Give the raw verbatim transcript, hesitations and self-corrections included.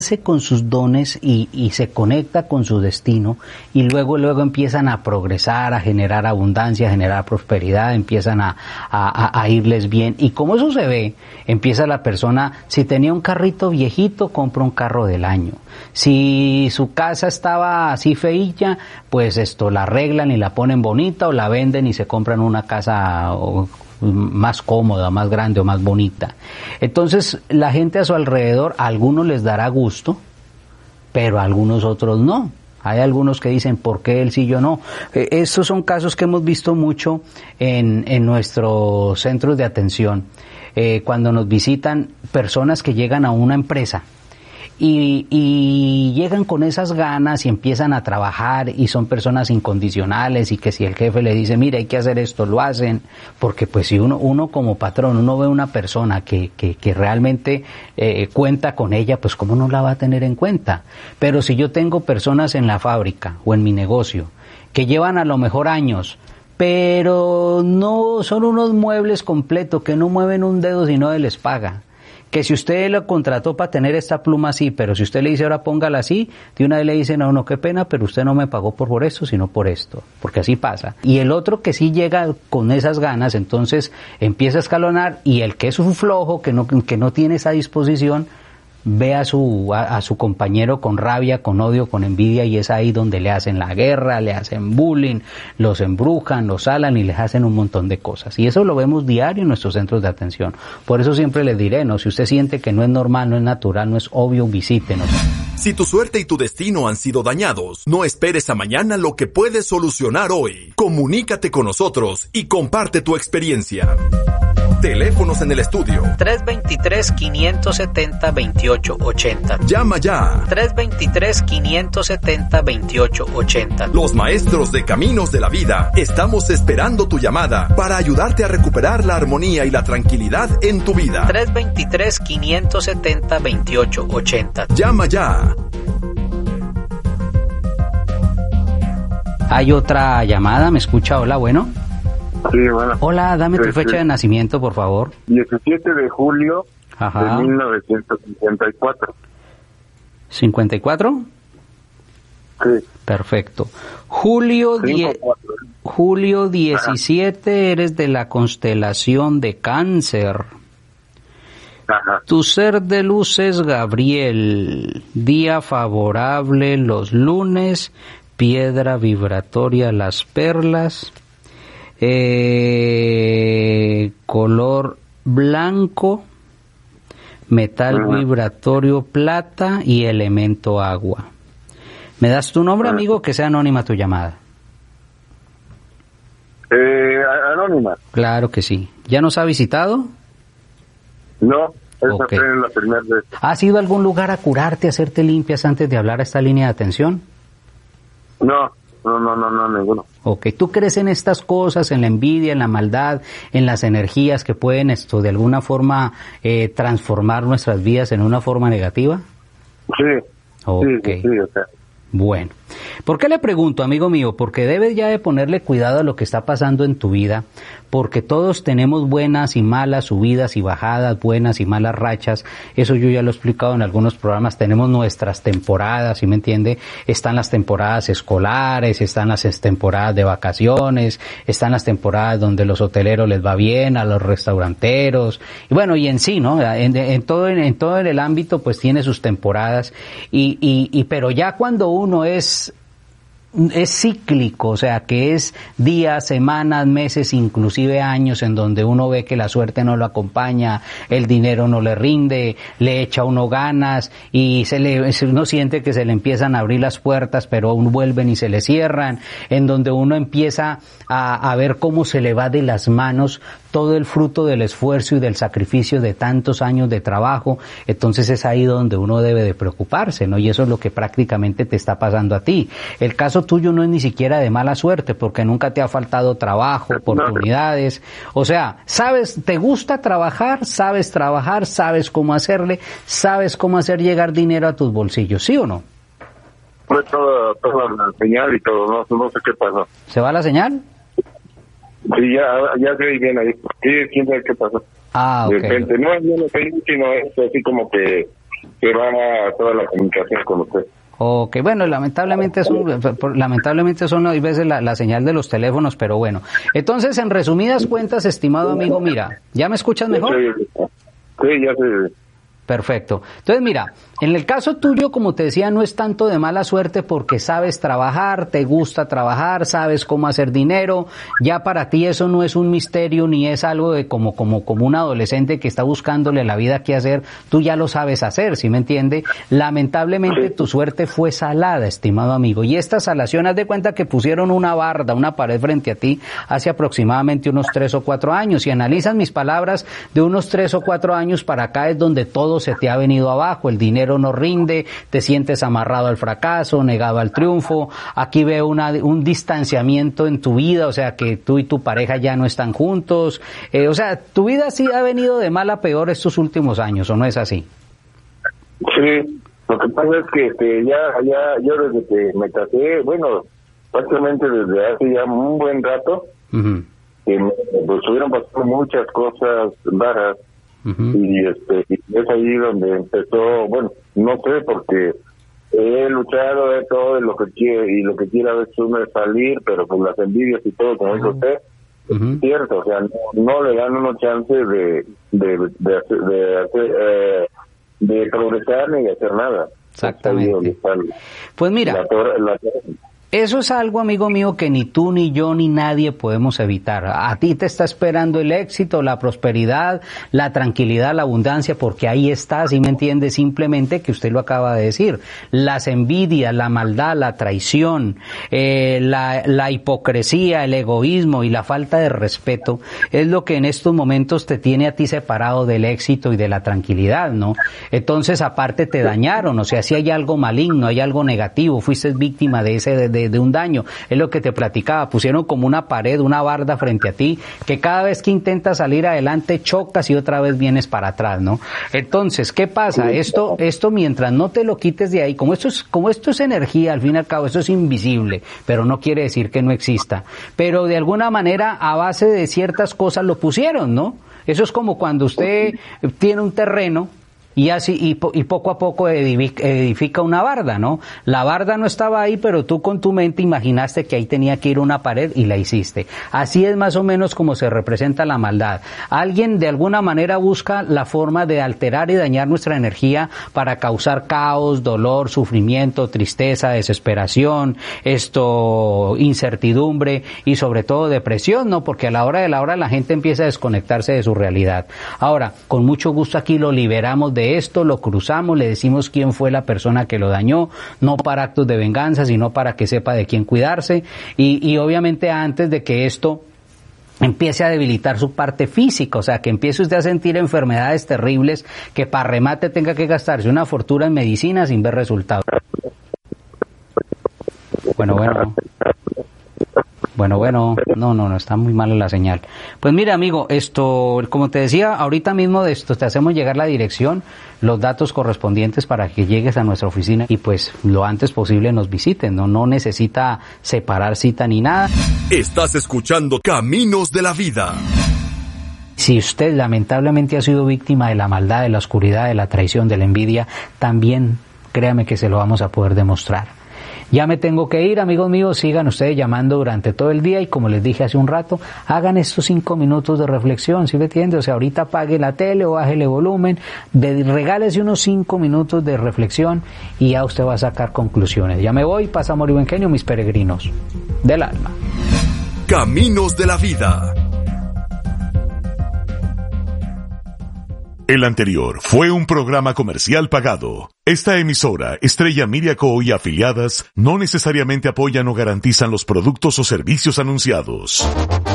con sus dones y, y se conecta con su destino y luego luego empiezan a progresar, a generar abundancia, a generar prosperidad, empiezan a, a, a irles bien, y como eso se ve, empieza la persona, si tenía un carrito viejito, compra un carro del año, si su casa estaba así feilla, pues esto la arreglan y la ponen bonita, o la venden y se compran una casa o, más cómoda, más grande o más bonita. Entonces la gente a su alrededor, a algunos les dará gusto, pero a algunos otros no. Hay algunos que dicen, ¿por qué él sí, yo no? Eh, estos son casos que hemos visto mucho en, en nuestros centros de atención, eh, cuando nos visitan personas que llegan a una empresa Y, y llegan con esas ganas y empiezan a trabajar y son personas incondicionales, y que si el jefe le dice, mire, hay que hacer esto, lo hacen, porque pues si uno uno como patrón, uno ve una persona que, que, que realmente eh, cuenta con ella, pues cómo no la va a tener en cuenta. Pero si yo tengo personas en la fábrica o en mi negocio que llevan a lo mejor años, pero no son unos muebles completos, que no mueven un dedo si no se les paga, que si usted lo contrató para tener esta pluma así, pero si usted le dice ahora póngala así, de una vez le dice, no, no, qué pena, pero usted no me pagó por, por esto, sino por esto, porque así pasa. Y el otro que sí llega con esas ganas, entonces empieza a escalonar, y el que es un flojo, que no, que no tiene esa disposición, ve a su, a, a su compañero con rabia, con odio, con envidia, y es ahí donde le hacen la guerra, le hacen bullying, los embrujan, los salan y les hacen un montón de cosas. Y eso lo vemos diario en nuestros centros de atención. Por eso siempre les diré, no, si usted siente que no es normal, no es natural, no es obvio, visítenos. Si tu suerte y tu destino han sido dañados, no esperes a mañana lo que puedes solucionar hoy. Comunícate con nosotros y comparte tu experiencia. Teléfonos en el estudio. tres dos tres, cinco siete cero, dos ocho ocho cero. Llama ya. tres dos tres, cinco siete cero, dos ocho ocho cero. Los maestros de caminos de la vida estamos esperando tu llamada para ayudarte a recuperar la armonía y la tranquilidad en tu vida. tres dos tres, cinco siete cero, dos ocho ocho cero. Llama ya. Hay otra llamada, ¿me escucha? Hola, bueno. Sí, bueno. Hola, dame tu sí, fecha sí. de nacimiento, por favor. diecisiete de julio Ajá. de mil novecientos cincuenta y cuatro. ¿cincuenta y cuatro? Sí. Perfecto. Julio, die- Julio diecisiete, Ajá. Eres de la constelación de Cáncer. Ajá. Tu ser de luz es Gabriel. Día favorable los lunes. Piedra vibratoria las perlas. Eh, color blanco, metal uh-huh. vibratorio plata y elemento agua. ¿Me das tu nombre, uh-huh. amigo, que sea anónima tu llamada? Eh, anónima. Claro que sí. ¿Ya nos ha visitado? No, esa okay. fue la primera vez. ¿Has ido a algún lugar a curarte, a hacerte limpias antes de hablar a esta línea de atención? No. No, no, no, no, ninguno. Ok, ¿tú crees en estas cosas, en la envidia, en la maldad, en las energías que pueden esto de alguna forma eh, transformar nuestras vidas en una forma negativa? Sí, okay. sí, sí, o sea. Bueno, ¿por qué le pregunto, amigo mío? Porque debes ya de ponerle cuidado a lo que está pasando en tu vida, porque todos tenemos buenas y malas subidas y bajadas, buenas y malas rachas. Eso yo ya lo he explicado en algunos programas. Tenemos nuestras temporadas, ¿sí me entiende? Están las temporadas escolares, están las temporadas de vacaciones, están las temporadas donde los hoteleros les va bien, a los restauranteros, y bueno, y en sí, ¿no? En, en todo en, en todo el ámbito, pues tiene sus temporadas, y, y, y pero ya cuando uno es es cíclico, o sea, que es días, semanas, meses, inclusive años, en donde uno ve que la suerte no lo acompaña, el dinero no le rinde, le echa uno ganas y se le, uno siente que se le empiezan a abrir las puertas, pero aún vuelven y se le cierran, en donde uno empieza a, a ver cómo se le va de las manos todo el fruto del esfuerzo y del sacrificio de tantos años de trabajo. Entonces es ahí donde uno debe de preocuparse, ¿no? Y eso es lo que prácticamente te está pasando a ti. El caso tuyo no es ni siquiera de mala suerte, porque nunca te ha faltado trabajo, oportunidades. O sea, sabes, te gusta trabajar, sabes trabajar, sabes cómo hacerle, sabes cómo hacer llegar dinero a tus bolsillos, ¿sí o no? Fue toda, toda la señal y todo, no, no sé qué pasó. ¿Se va la señal? Sí, ya, ya se ve bien ahí. Sí, quién sabe qué pasó. Ah, ok. De repente, no, yo no sé, sino es así como que que va toda la comunicación con usted. Ok, bueno, lamentablemente es un, lamentablemente son hay veces la, la señal de los teléfonos, pero bueno. Entonces, en resumidas cuentas, estimado amigo, mira, ¿ya me escuchas mejor? Sí, sí, ya sé. Perfecto. Entonces, mira, en el caso tuyo, como te decía, no es tanto de mala suerte porque sabes trabajar, te gusta trabajar, sabes cómo hacer dinero, ya para ti eso no es un misterio ni es algo de como como como un adolescente que está buscándole la vida qué hacer, tú ya lo sabes hacer, ¿sí me entiende? Lamentablemente tu suerte fue salada, estimado amigo, y esta salación, haz de cuenta que pusieron una barda, una pared frente a ti hace aproximadamente unos tres o cuatro años, y analizas mis palabras de unos tres o cuatro años para acá es donde todo se te ha venido abajo, el dinero no rinde, te sientes amarrado al fracaso, negado al triunfo, aquí veo una, un distanciamiento en tu vida, o sea que tú y tu pareja ya no están juntos, eh, o sea, tu vida sí ha venido de mal a peor estos últimos años, ¿o no es así? Sí, lo que pasa es que este, ya, ya, yo desde que me casé, bueno, prácticamente desde hace ya un buen rato, uh-huh. que me, pues estuvieron pasando muchas cosas raras. Uh-huh. Y este y es ahí donde empezó, bueno, no sé, porque he luchado de todo y lo que quiere y lo que quiere a veces uno es salir, pero con las envidias y todo, como dijo usted, uh-huh. es cierto, o sea, no, no le dan unos chances de de de, hacer, de, hacer, eh, de progresar ni de hacer nada. Exactamente. Pues mira, la torre, la torre. Eso es algo, amigo mío, que ni tú, ni yo, ni nadie podemos evitar. A ti te está esperando el éxito, la prosperidad, la tranquilidad, la abundancia, porque ahí está, ¿sí me entiende? Simplemente que usted lo acaba de decir. Las envidias, la maldad, la traición, eh, la, la hipocresía, el egoísmo y la falta de respeto es lo que en estos momentos te tiene a ti separado del éxito y de la tranquilidad, ¿no? Entonces, aparte te dañaron, o sea, si hay algo maligno, hay algo negativo, fuiste víctima de ese, de, de de un daño, es lo que te platicaba, pusieron como una pared, una barda frente a ti, que cada vez que intentas salir adelante chocas y otra vez vienes para atrás, ¿no? Entonces, ¿qué pasa? Esto, esto mientras no te lo quites de ahí, como esto es, como esto es energía, al fin y al cabo, esto es invisible, pero no quiere decir que no exista, pero de alguna manera a base de ciertas cosas lo pusieron, ¿no? Eso es como cuando usted tiene un terreno y así y, po, y poco a poco edifica, edifica una barda, ¿no? La barda no estaba ahí, pero tú con tu mente imaginaste que ahí tenía que ir una pared y la hiciste. Así es más o menos como se representa la maldad. Alguien de alguna manera busca la forma de alterar y dañar nuestra energía para causar caos, dolor, sufrimiento, tristeza, desesperación, esto, incertidumbre y sobre todo depresión, ¿no? Porque a la hora de la hora la gente empieza a desconectarse de su realidad. Ahora, con mucho gusto aquí lo liberamos de esto, lo cruzamos, le decimos quién fue la persona que lo dañó, no para actos de venganza, sino para que sepa de quién cuidarse y, y obviamente antes de que esto empiece a debilitar su parte física, o sea, que empiece usted a sentir enfermedades terribles, que para remate tenga que gastarse una fortuna en medicina sin ver resultados. Bueno, bueno. Bueno, bueno, no, no, no, está muy mal la señal. Pues mira, amigo, esto, como te decía, ahorita mismo de esto te hacemos llegar la dirección, los datos correspondientes para que llegues a nuestra oficina y pues lo antes posible nos visiten, ¿no? No necesita separar cita ni nada. Estás escuchando Caminos de la Vida. Si usted lamentablemente ha sido víctima de la maldad, de la oscuridad, de la traición, de la envidia, también créame que se lo vamos a poder demostrar. Ya me tengo que ir, amigos míos, sigan ustedes llamando durante todo el día y como les dije hace un rato, hagan estos cinco minutos de reflexión, ¿sí me entiende? O sea, ahorita apague la tele o bájele volumen, de, regálese unos cinco minutos de reflexión y ya usted va a sacar conclusiones. Ya me voy, pasa amor y buen genio, mis peregrinos del alma. Caminos de la Vida. El anterior fue un programa comercial pagado. Esta emisora, Estrella Media Co. y afiliadas, no necesariamente apoyan o garantizan los productos o servicios anunciados.